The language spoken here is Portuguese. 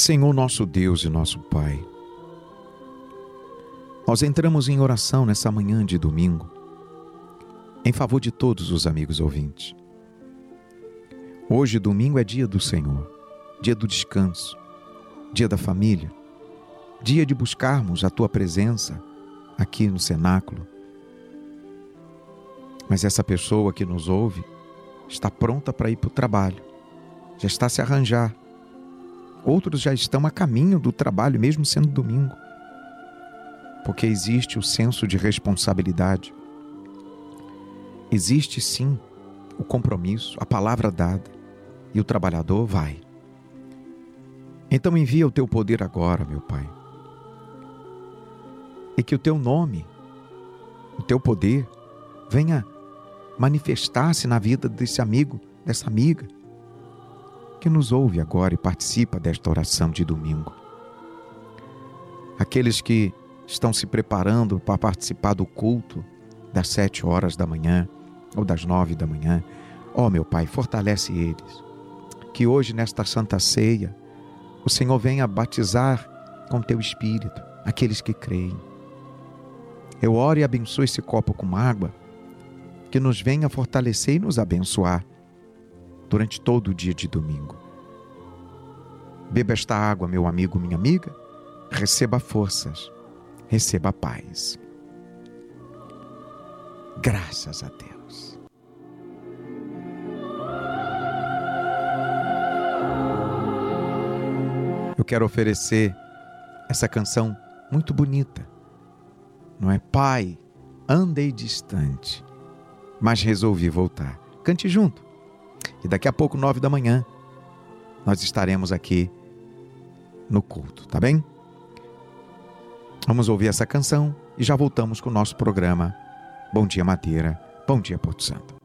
Senhor nosso Deus e nosso Pai, nós entramos em oração nessa manhã de domingo, em favor de todos os amigos ouvintes. Hoje, domingo, é dia do Senhor, dia do descanso, dia da família, dia de buscarmos a Tua presença aqui no cenáculo. Mas essa pessoa que nos ouve está pronta para ir para o trabalho, já está a se arranjar. Outros já estão a caminho do trabalho, mesmo sendo domingo. Porque existe o senso de responsabilidade. Existe sim o compromisso, a palavra dada. E o trabalhador vai. Então envia o Teu poder agora, meu Pai. E que o Teu nome, o Teu poder, venha manifestar-se na vida desse amigo, dessa amiga, que nos ouve agora e participa desta oração de domingo. Aqueles que estão se preparando para participar do culto das 7 horas da manhã ou das 9 da manhã, meu Pai, fortalece eles. Que hoje, nesta Santa Ceia, o Senhor venha batizar com Teu Espírito aqueles que creem. Eu oro e abençoo esse copo com água, que nos venha fortalecer e nos abençoar durante todo o dia de domingo. Beba esta água, meu amigo, minha amiga, receba forças, receba paz. Graças a Deus. Eu quero oferecer essa canção muito bonita, não é? Pai, andei distante, mas resolvi voltar. Cante junto. E daqui a pouco, 9 da manhã, nós estaremos aqui no culto, tá bem? Vamos ouvir essa canção e já voltamos com o nosso programa Bom Dia Madeira, Bom Dia Porto Santo.